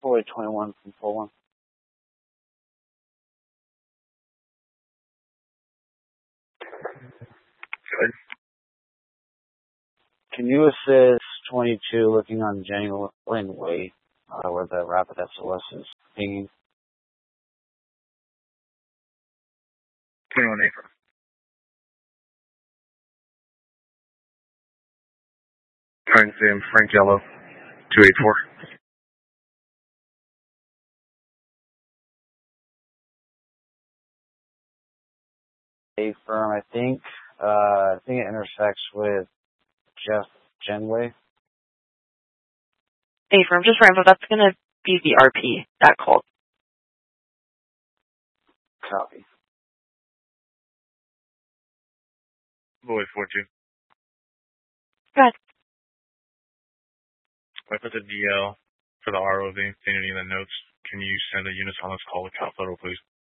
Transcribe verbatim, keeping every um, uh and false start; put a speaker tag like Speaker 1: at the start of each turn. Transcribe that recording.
Speaker 1: Boy twenty-one from four one.
Speaker 2: Good.
Speaker 1: Can you assist twenty-two looking on Genuine Way, uh, where the Rapid S O S is pinging?
Speaker 2: twenty-one April. Trying to see Frank Yellow, two eight four.
Speaker 1: A firm, I think. Uh, I think it intersects with Jeff Genway.
Speaker 3: A firm, just remember that's going to be the R P that called.
Speaker 1: Copy.
Speaker 2: Boy four two.
Speaker 3: Good.
Speaker 2: I put the D L for the R O V, any of the notes. Can you send a unit on this call with Cal Photo, please?